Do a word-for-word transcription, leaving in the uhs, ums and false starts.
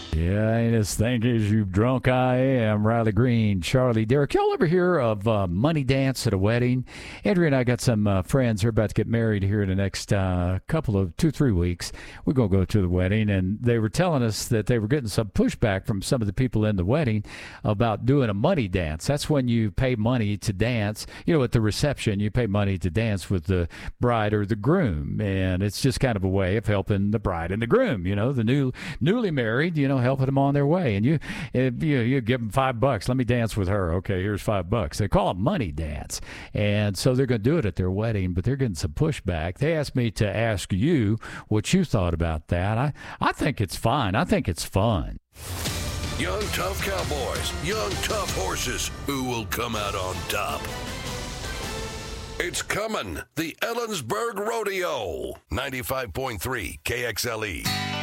Yeah, ain't as think as you drunk I am. Riley Green, Charlie, Derek. Y'all ever hear of uh, money dance at a wedding? Andrea and I got some uh, friends who are about to get married here in the next uh, couple of two, three weeks. We're going to go to the wedding, and they were telling us that they were getting some pushback from some of the people in the wedding about doing a money dance. That's when you pay money to dance. You know, at the reception, you pay money to dance with the bride or the groom, and it's just kind of a way of helping the bride and the groom, you know, the new newly married, you know, helping them on their way. And you, if you, you give them five bucks. Let me dance with her. Okay, here's five bucks. They call it money dance. And so they're going to do it at their wedding, but they're getting some pushback. They asked me to ask you what you thought about that. I, I think it's fine. I think it's fun. Young, tough cowboys, young, tough horses. Who will come out on top? It's coming. The Ellensburg Rodeo. ninety-five point three K X L E.